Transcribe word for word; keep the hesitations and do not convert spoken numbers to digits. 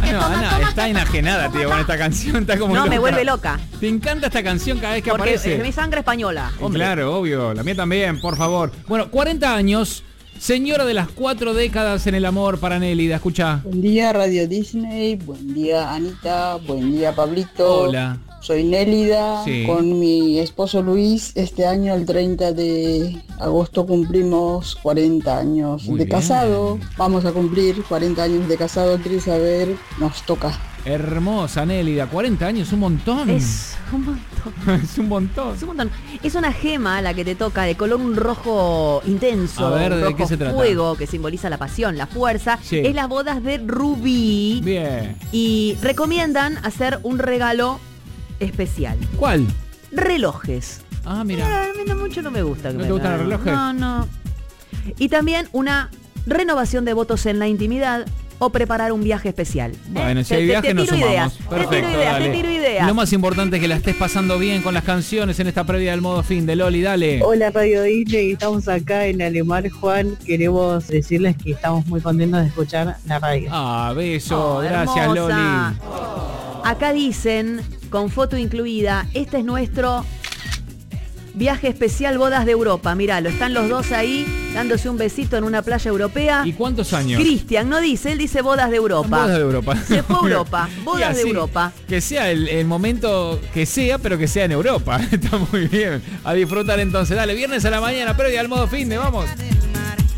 No, Ana está enajenada, tío, con esta canción. Está como No, loca. me vuelve loca. Te encanta esta canción cada vez que Porque aparece. es mi sangre española, hombre. Claro, obvio. La mía también, por favor. Bueno, cuarenta años. Señora de las cuatro décadas en el amor para Nélida. Escucha. Buen día, Radio Disney. Buen día, Anita. Buen día, Pablito. Hola. Soy Nélida, Sí. con mi esposo Luis. Este año, el treinta de agosto, cumplimos cuarenta años Muy de bien. casado. Vamos a cumplir cuarenta años de casado. ¿Quieres saber? Nos toca. Hermosa Nélida. cuarenta años, un montón. Es un montón. Es un montón. Es un montón. Es una gema la que te toca de color un rojo intenso. A ver, un ¿de rojo qué se trata? fuego que simboliza la pasión, la fuerza. Sí. Es las bodas de Rubí. Bien. Y recomiendan hacer un regalo especial. ¿Cuál? Relojes. Ah, mira. Mira, a mí no mucho no me gusta. Que ¿No me te gustan hagan- los relojes? No, no. Y también una renovación de votos en la intimidad o preparar un viaje especial. Bueno, ¿Eh? si Te- hay te- viaje te nos tiro sumamos. ideas, Perfecto, te tiro ideas, dale. te tiro ideas. Lo más importante es que la estés pasando bien con las canciones en esta previa del modo fin de Loli, dale. Hola Radio Disney, estamos acá en Alemar, Juan. Queremos decirles que estamos muy contentos de escuchar la radio. Ah, beso, Oh, gracias hermosa. Loli. Acá dicen, con foto incluida, este es nuestro viaje especial bodas de Europa. Míralo, están los dos ahí dándose un besito en una playa europea. ¿Y cuántos años? Cristian no dice, él dice bodas de Europa. Bodas de Europa. Se fue a Europa, Y bodas de así, Europa. Que sea el, el momento que sea, pero que sea en Europa. Está muy bien. A disfrutar entonces. Dale, viernes a la mañana, previa al modo fin de, vamos.